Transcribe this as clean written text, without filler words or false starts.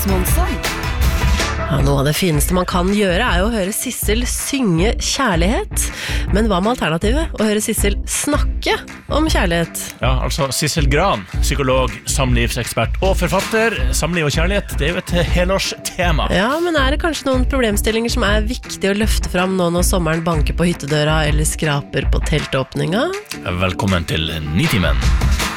Månsson. Ja, noe av det fineste man kan gjøre jo å høre Sissel synge kjærlighet. Men hva med alternativet? Å høre Sissel snakke om kjærlighet? Ja, altså Sissel Gran, psykolog, samlivsekspert og forfatter. Samliv og kjærlighet, det jo et helårstema. Ja, men det kanskje noen problemstillinger som viktig å løfte fram nå når sommeren banker på hyttedøra eller skraper på teltåpninga? Velkommen til Nitimen.